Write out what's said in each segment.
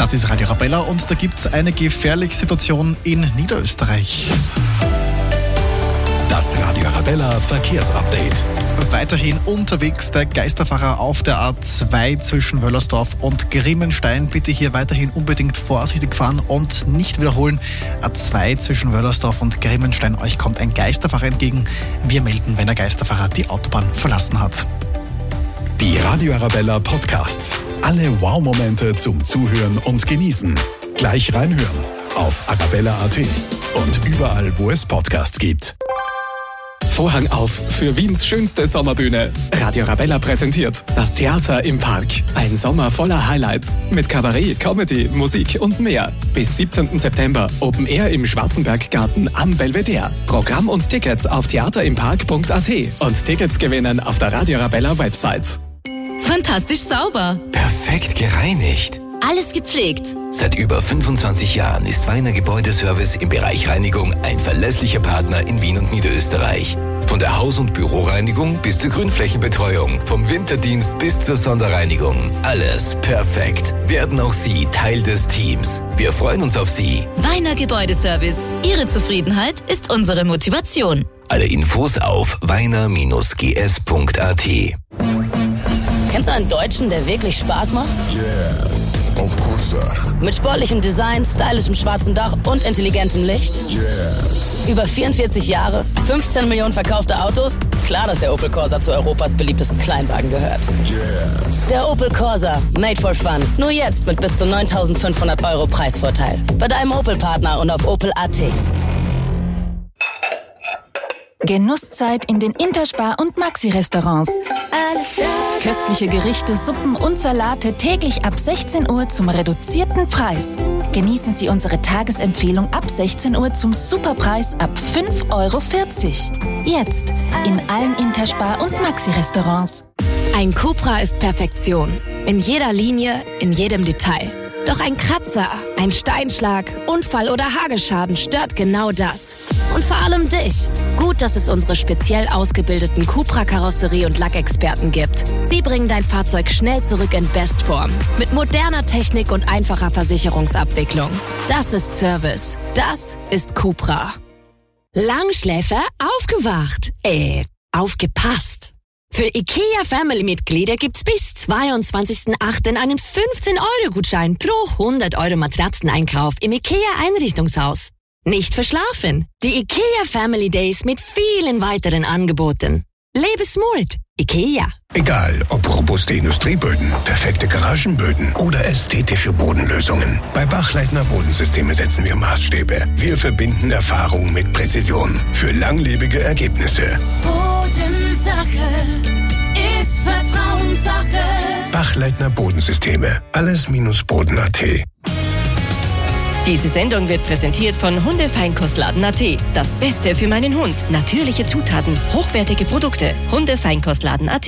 Das ist Radio Arabella und da gibt es eine gefährliche Situation in Niederösterreich. Das Radio Arabella Verkehrsupdate. Weiterhin unterwegs der Geisterfahrer auf der A2 zwischen Wöllersdorf und Grimmenstein. Bitte hier weiterhin unbedingt vorsichtig fahren und nicht wiederholen. A2 zwischen Wöllersdorf und Grimmenstein. Euch kommt ein Geisterfahrer entgegen. Wir melden, wenn der Geisterfahrer die Autobahn verlassen hat. Die Radio Arabella Podcasts. Alle Wow-Momente zum Zuhören und Genießen. Gleich reinhören auf arabella.at und überall, wo es Podcasts gibt. Vorhang auf für Wiens schönste Sommerbühne. Radio Arabella präsentiert das Theater im Park. Ein Sommer voller Highlights mit Kabarett, Comedy, Musik und mehr. Bis 17. September Open Air im Schwarzenberggarten am Belvedere. Programm und Tickets auf theaterimpark.at und Tickets gewinnen auf der Radio Arabella Website. Fantastisch sauber. Perfekt gereinigt. Alles gepflegt. Seit über 25 Jahren ist Weiner Gebäudeservice im Bereich Reinigung ein verlässlicher Partner in Wien und Niederösterreich. Von der Haus- und Büroreinigung bis zur Grünflächenbetreuung, vom Winterdienst bis zur Sonderreinigung. Alles perfekt. Werden auch Sie Teil des Teams. Wir freuen uns auf Sie. Weiner Gebäudeservice. Ihre Zufriedenheit ist unsere Motivation. Alle Infos auf weiner-gs.at. Kennst du einen Deutschen, der wirklich Spaß macht? Yes, of course. Mit sportlichem Design, stylischem schwarzen Dach und intelligentem Licht? Yes. Über 44 Jahre, 15 Millionen verkaufte Autos? Klar, dass der Opel Corsa zu Europas beliebtesten Kleinwagen gehört. Yes. Der Opel Corsa, made for fun. Nur jetzt mit bis zu 9.500 € Preisvorteil. Bei deinem Opel-Partner und auf opel.at. Genusszeit in den Interspar- und Maxi-Restaurants. Köstliche Gerichte, Suppen und Salate täglich ab 16 Uhr zum reduzierten Preis. Genießen Sie unsere Tagesempfehlung ab 16 Uhr zum Superpreis ab 5,40 €. Jetzt in allen Interspar- und Maxi-Restaurants. Ein Cupra ist Perfektion. In jeder Linie, in jedem Detail. Doch ein Kratzer, ein Steinschlag, Unfall oder Hagelschaden stört genau das. Und vor allem dich. Gut, dass es unsere speziell ausgebildeten Cupra-Karosserie- und Lackexperten gibt. Sie bringen dein Fahrzeug schnell zurück in Bestform. Mit moderner Technik und einfacher Versicherungsabwicklung. Das ist Service. Das ist Cupra. Langschläfer aufgewacht. Aufgepasst. Für IKEA-Family-Mitglieder gibt's bis 22.08. einen 15-€ pro 100 € Matratzeneinkauf im IKEA-Einrichtungshaus. Nicht verschlafen. Die IKEA Family Days mit vielen weiteren Angeboten. Lebe smart. IKEA. Egal, ob robuste Industrieböden, perfekte Garagenböden oder ästhetische Bodenlösungen. Bei Bachleitner Bodensysteme setzen wir Maßstäbe. Wir verbinden Erfahrung mit Präzision für langlebige Ergebnisse. Bodensache ist Vertrauenssache. Bachleitner Bodensysteme. Alles-Boden.at. Diese Sendung wird präsentiert von Hundefeinkostladen.at. Das Beste für meinen Hund. Natürliche Zutaten, hochwertige Produkte. Hundefeinkostladen.at.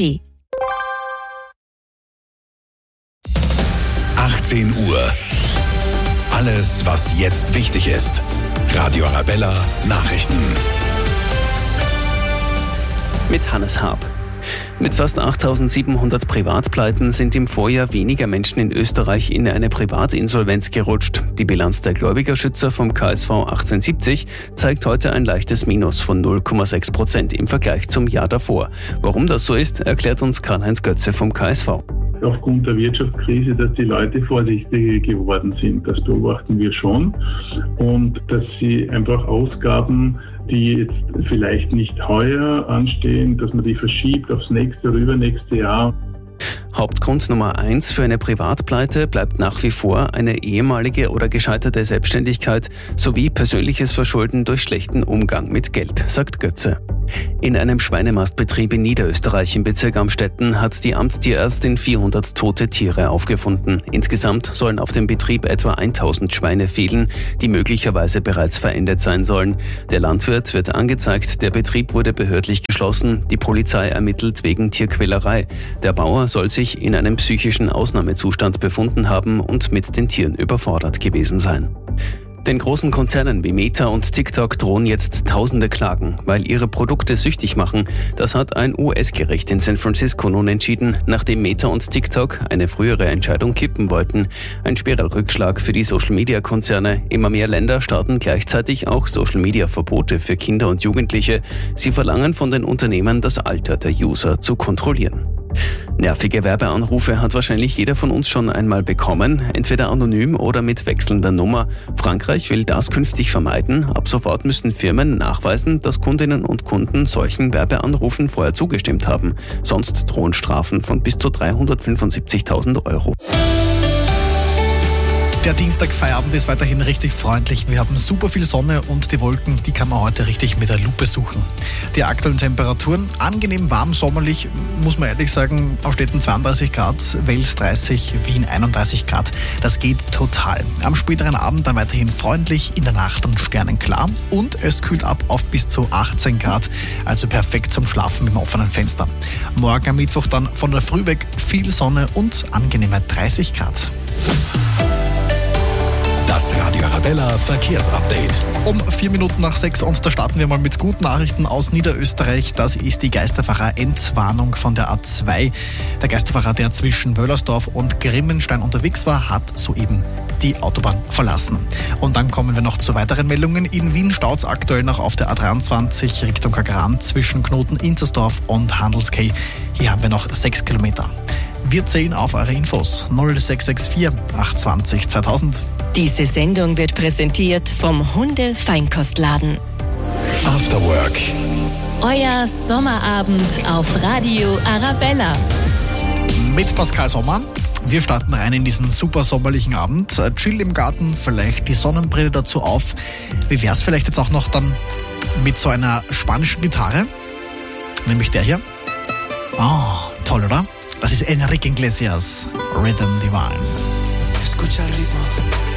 18 Uhr. Alles, was jetzt wichtig ist. Radio Arabella Nachrichten. Mit Hannes Haab. Mit fast 8.700 Privatpleiten sind im Vorjahr weniger Menschen in Österreich in eine Privatinsolvenz gerutscht. Die Bilanz der Gläubigerschützer vom KSV 1870 zeigt heute ein leichtes Minus von 0,6% im Vergleich zum Jahr davor. Warum das so ist, erklärt uns Karl-Heinz Götze vom KSV. Aufgrund der Wirtschaftskrise, dass die Leute vorsichtiger geworden sind. Das beobachten wir schon. Und dass sie einfach Ausgaben, die jetzt vielleicht nicht heuer anstehen, dass man die verschiebt aufs nächste oder übernächste Jahr. Hauptgrund Nummer 1 für eine Privatpleite bleibt nach wie vor eine ehemalige oder gescheiterte Selbstständigkeit sowie persönliches Verschulden durch schlechten Umgang mit Geld, sagt Götze. In einem Schweinemastbetrieb in Niederösterreich im Bezirk Amstetten hat die Amtstierärztin 400 tote Tiere aufgefunden. Insgesamt sollen auf dem Betrieb etwa 1000 Schweine fehlen, die möglicherweise bereits verendet sein sollen. Der Landwirt wird angezeigt, der Betrieb wurde behördlich geschlossen, die Polizei ermittelt wegen Tierquälerei. Der Bauer soll sich in einem psychischen Ausnahmezustand befunden haben und mit den Tieren überfordert gewesen sein. Den großen Konzernen wie Meta und TikTok drohen jetzt tausende Klagen, weil ihre Produkte süchtig machen. Das hat ein US-Gericht in San Francisco nun entschieden, nachdem Meta und TikTok eine frühere Entscheidung kippen wollten. Ein schwerer Rückschlag für die Social-Media-Konzerne. Immer mehr Länder starten gleichzeitig auch Social-Media-Verbote für Kinder und Jugendliche. Sie verlangen von den Unternehmen, das Alter der User zu kontrollieren. Nervige Werbeanrufe hat wahrscheinlich jeder von uns schon einmal bekommen, entweder anonym oder mit wechselnder Nummer. Frankreich will das künftig vermeiden. Ab sofort müssen Firmen nachweisen, dass Kundinnen und Kunden solchen Werbeanrufen vorher zugestimmt haben. Sonst drohen Strafen von bis zu 375.000 Euro. Der Dienstagfeierabend ist weiterhin richtig freundlich. Wir haben super viel Sonne und die Wolken, die kann man heute richtig mit der Lupe suchen. Die aktuellen Temperaturen, angenehm warm, sommerlich, muss man ehrlich sagen, auf Städten 32 Grad, Wels 30, Wien 31 Grad. Das geht total. Am späteren Abend dann weiterhin freundlich, in der Nacht dann sternenklar und es kühlt ab auf bis zu 18 Grad, also perfekt zum Schlafen mit dem offenen Fenster. Morgen am Mittwoch dann von der Früh weg viel Sonne und angenehme 30 Grad. Das Radio Arabella Verkehrsupdate. Um 4 Minuten nach 6 und da starten wir mal mit guten Nachrichten aus Niederösterreich. Das ist die Geisterfahrer-Entwarnung von der A2. Der Geisterfahrer, der zwischen Wöllersdorf und Grimmenstein unterwegs war, hat soeben die Autobahn verlassen. Und dann kommen wir noch zu weiteren Meldungen. In Wien staut es aktuell noch auf der A23 Richtung Kagran zwischen Knoten Inzersdorf und Handelskay. Hier haben wir noch 6 Kilometer. Wir zählen auf eure Infos 0664 820 2000. Diese Sendung wird präsentiert vom Hunde-Feinkostladen. After Work. Euer Sommerabend auf Radio Arabella. Mit Pascal Sommer. Wir starten rein in diesen super sommerlichen Abend. Chill im Garten, vielleicht die Sonnenbrille dazu auf. Wie wär's vielleicht jetzt auch noch dann mit so einer spanischen Gitarre? Nämlich der hier. Oh, toll, oder? Das ist Enrique Iglesias, Rhythm Divine. Escucha el ritmo.